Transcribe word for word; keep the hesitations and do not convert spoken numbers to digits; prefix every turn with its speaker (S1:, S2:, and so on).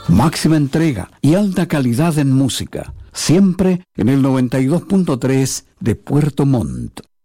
S1: Máxima entrega y alta calidad en música. Siempre en el noventa y dos punto tres de Puerto Montt.